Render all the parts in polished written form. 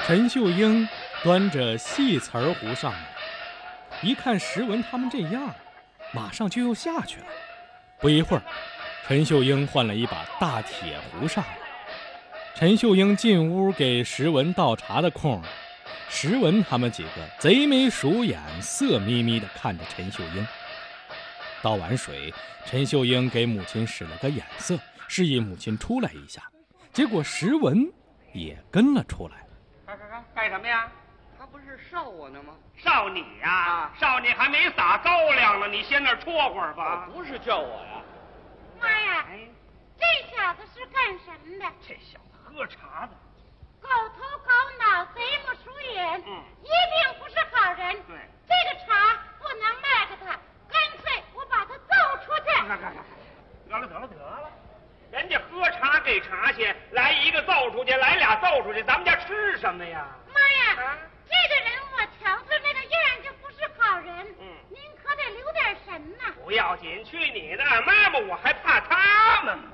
陈秀英端着细瓷壶上来，一看石文他们这样，马上就又下去了。不一会儿，陈秀英换了一把大铁壶上来。陈秀英进屋给石文倒茶的空，石文他们几个贼眉鼠眼，色眯眯地看着陈秀英。倒完水，陈秀英给母亲使了个眼色，示意母亲出来一下。结果石文也跟了出来。 干什么呀？ 他不是烧我呢吗？ 烧你呀！烧你还没撒高粱呢，你先那儿戳会儿吧。 不是叫我呀。 妈呀，这小子是干什么的？ 这小子喝茶的， 狗头狗脑，贼不鼠眼，一定不是好人。 对， 这个茶不能卖给他，干脆我把他揍出去。 得了，人家喝茶给茶去，来一个揍出去，来俩揍出去，咱们家吃什么呀？ 妈呀，这个人我瞧他那个样就不是好人。您可得留点神呐。 不要紧，去你的！妈妈，我还怕他们吗？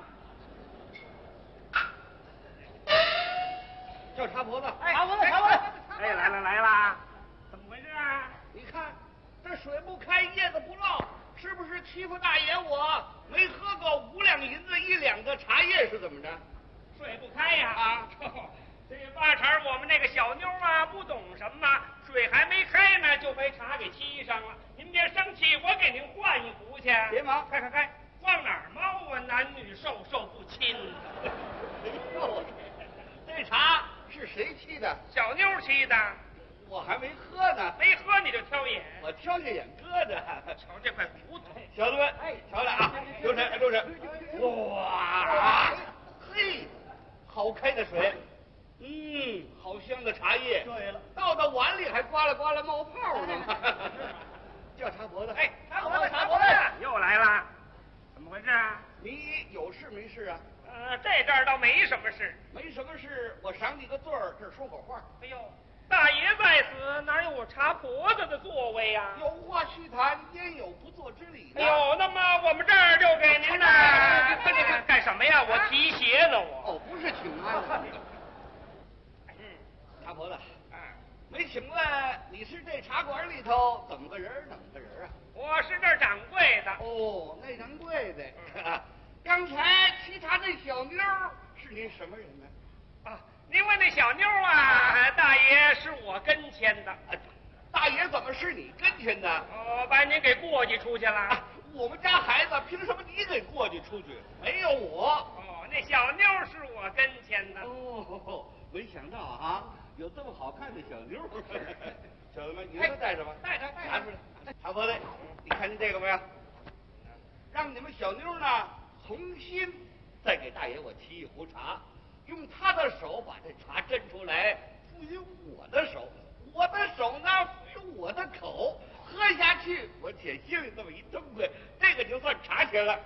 叫茶婆子， 茶婆子！哎，来啦！怎么回事啊？ 你看这水不开，叶子不落，是不是欺负大爷我？没喝够5两银子1两个茶叶是怎么着？ 水不开呀！这八成我们那个小妞啊，不懂什么，水还没开呢，就被茶给沏上了。您别生气，我给您换一壶去。 别忙， 开，往哪儿猫啊？男女授受不亲。 哎呦，这茶是谁沏的？ 小妞沏的。 我还没喝呢。 没喝你就挑眼。 我挑下眼搁着。 瞧这块骨头， 小子们，瞧来啊，留神。哇，嘿，好开的水。好香的茶叶。对了，倒到碗里还呱啦呱啦冒泡呢。叫茶婆子。哎，茶婆子， 又来了，怎么回事啊？ 你有事没事啊？ 这阵儿倒没什么事。 没什么事，我赏你个罪儿，这儿说会儿话。 哎呦，大爷在此，哪有我茶婆子的座位呀？ 有话须谈，焉有不做之理呢？ 哎呦，那么我们这儿就给您呢。干什么呀？我提鞋呢，我。 哦，不是请安。茶婆子，没请问你是这茶馆里头怎么个人啊？ 我是这儿掌柜的。 哦，那掌柜的。刚才沏茶那小妞是您什么人呢？ 您问那小妞啊，大爷是我跟前的。 大爷怎么是你跟前的？ 把您给过继出去了。 我们家孩子凭什么你给过继出去？没有我。 那小妞是我跟前的。 没想到啊，有这么好看的小妞。小子们，你们带着吧，带着，拿出来。茶婆子，你看见这个没有？让你们小妞呢重新再给大爷我沏一壶茶，用他的手把这茶斟出来，赋予我的手，我的手呢赋予我的口，喝下去我且心里这么一痛快，这个就算茶钱了。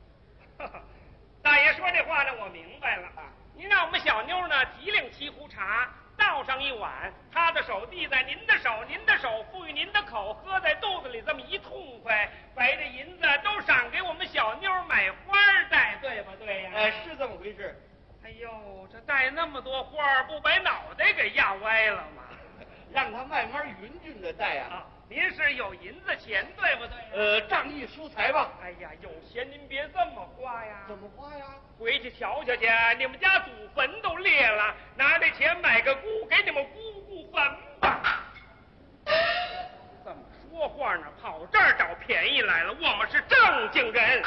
大爷说这话呢，我明白了。您让我们小妞呢提领沏壶茶，倒上一碗，她的手递在您的手，您的手赋予您的口，喝在肚子里这么一痛快，把这银子都赏给我们小妞买花戴，对不对呀？ 是这么回事。 哎呦，这戴那么多花，不把脑袋给压歪了吗？ 让他慢慢匀匀的戴啊。 您是有银子钱，对不对？ 仗义疏财吧。 哎呀，有钱您别这么花呀。 怎么花呀？ 回去瞧瞧去，你们家祖坟都裂了，拿这钱买个姑，给你们姑姑坟吧。这么说话呢，跑这儿找便宜来了，我们是正经人。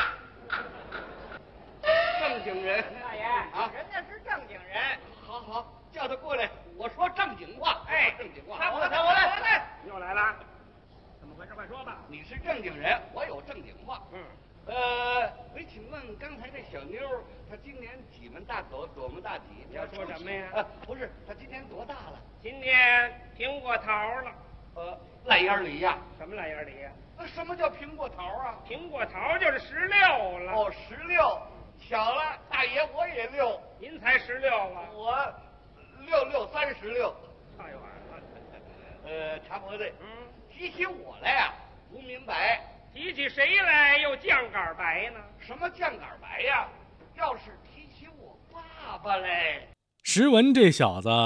正经人， 大爷人家是正经人。 好，叫他过来，我说正经话。正经话。 我来，又来了。怎么回事？快说吧。 你是正经人，我有正经话。没请问刚才这小妞，她今年几门大口，多门大体？ 你要说什么呀？ 不是，她今年多大了？ 今年苹果桃了。 烂眼梨呀？ 什么烂眼梨呀？ 什么叫苹果桃啊？ 苹果桃就是16了。 16，巧了，大爷我也6。 您才16啊？ 我636。 哎呦， 茶婆子，提起我来呀，不明白。 提起谁来又酱杆白呢？ 什么酱杆白呀？要是提起我爸爸来。 石文这小子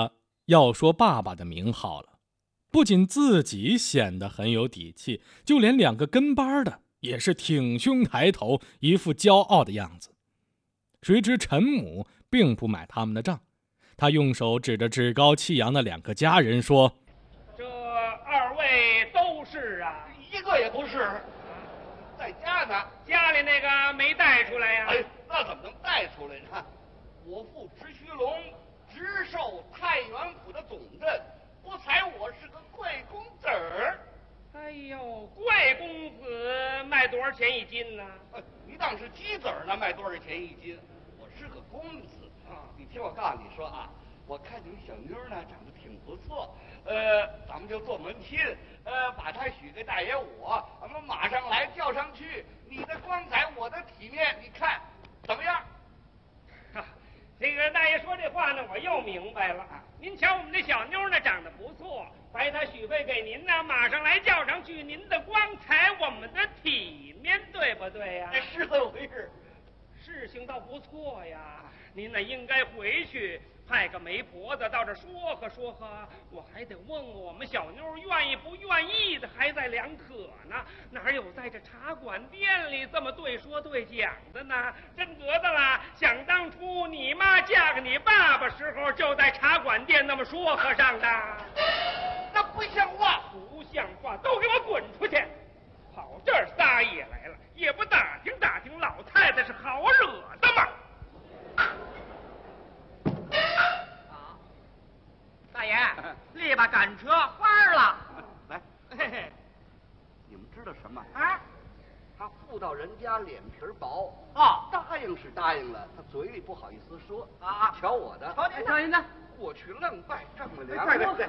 要说爸爸的名号了，不仅自己显得很有底气，就连2个跟班的也是挺胸抬头，一副骄傲的样子。谁知陈母并不买他们的账，他用手指着趾高气扬的2个家人说：“ 这2位都是啊， 一个也不是，在家呢。 家里那个没带出来呀？ 哎，那怎么能带出来呢？我父直须龙直授太原府的总镇，不才我是个贵公子儿。 哎呦，贵公子卖多少钱一斤呢？ 你当是鸡子儿呢，卖多少钱一斤？我是个公子啊！你听我告诉你说啊，我看你们小妞呢长得挺不错，咱们就做门亲，把她许给大爷我，咱们马上来叫上去。你的光彩，我的体面，你看怎么样？ 这个大爷说这话呢，我又明白了。您瞧我们这小妞呢，长得不错，白她许配给您呢，马上来叫上去。您的光彩，我们的体面，对不对呀？ 是这么回事。 事情倒不错呀，您呢应该回去派个媒婆子到这说和说和，我还得问问我们小妞愿意不愿意的，还在两可呢。哪有在这茶馆店里这么对说对讲的呢？真得的啦！想当初你妈嫁给你爸爸时候，就在茶馆店那么说和上的。 那不像话， 不像话，都给我滚出去！跑这儿撒野来了，也不打听打听老太太是好惹的吗？ 大爷，力吧赶车花了。 来， 嘿嘿， 你们知道什么啊？ 他妇道人家脸皮薄哦， 答应是答应了，他嘴里不好意思说啊。 瞧我的， 瞧您的， 过去愣拜丈母娘。 对，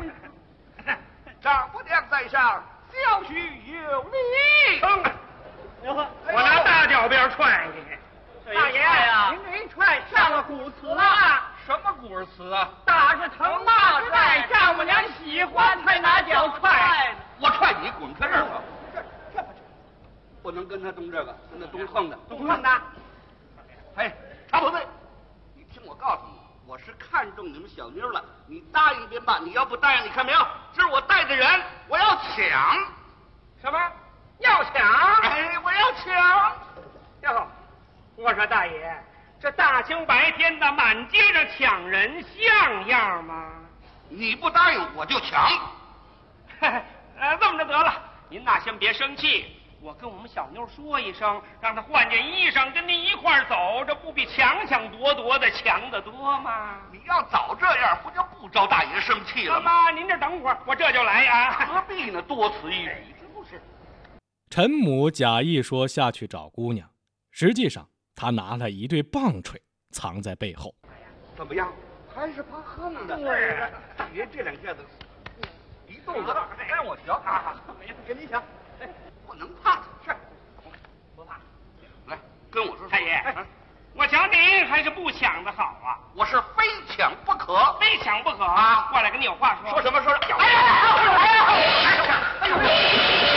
丈母娘在上，小婿有礼。 我拿大脚鞭踹你！ 大爷，您这一踹上了古词了。 什么古词啊？ 打是疼，骂是爱，丈母娘喜欢才拿脚踹。 我踹你，滚开这儿吧！这不能跟他动这个，跟他动横的。 动横的。 哎，常伯队，你听我告诉你，我是看中你们小妞了，你答应便办，你要不答应，你看没有？这是我带的人，我要抢。 什么？要抢？ 哎，我要抢。 哟，我说大爷，这大清白天的满街上抢人像样吗？ 你不答应我就抢。 这么着得了，您呐先别生气，我跟我们小妞说一声，让她换件衣裳跟您一块儿走，这不比抢抢夺夺的强得多吗？ 你要早这样，不就不招大爷生气了吗？ 妈，您这等会儿，我这就来啊。 何必呢？多此一举，是不是？ 陈母假意说下去找姑娘，实际上他拿了一对棒槌藏在背后。 怎么样？还是怕横的。 对， 大爷这两下子一肚子，让我瞧啊！ 跟你抢， 不能怕。 是，不怕。 来，跟我说。 太爷，我瞧您还是不抢的好啊！ 我是非抢不可， 非抢不可啊！ 过来跟你有话说。 说什么？说什么？ 哎呀！